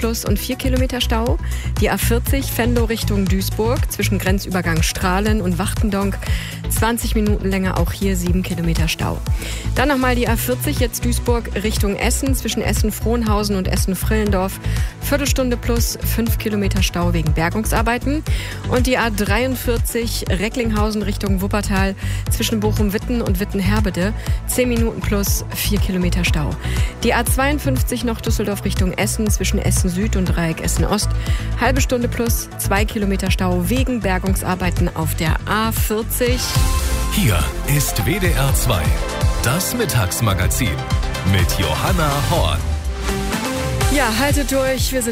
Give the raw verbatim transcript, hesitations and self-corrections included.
plus und vier Kilometer Stau. Die A vierzig Venlo Richtung Duisburg zwischen Grenzübergang Strahlen und Wachtendonk. zwanzig Minuten länger, auch hier sieben Kilometer Stau. Dann nochmal die A vierzig, jetzt Duisburg Richtung Essen zwischen Essen-Frohnhausen und Essen-Frillendorf. Viertelstunde plus fünf Kilometer Stau wegen Bergungsarbeiten. Und die A dreiundvierzig Recklinghausen Richtung Wuppertal zwischen Bochum-Witten und Witten-Herbede. zehn Minuten plus vier Kilometer Stau. Die A zweiundfünfzig noch Düsseldorf Richtung Essen zwischen Essen-Süd und Dreieck Essen-Ost. Halbe Stunde plus zwei Kilometer Stau wegen Bergungsarbeiten auf der A vierzig. Hier ist W D R zwei, das Mittagsmagazin mit Johanna Horn. Ja, haltet durch, wir sind